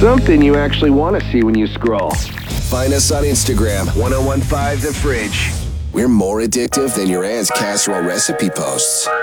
something you actually want to see when you scroll. Find us on Instagram, 1015 The Fridge. We're more addictive than your aunt's casserole recipe posts.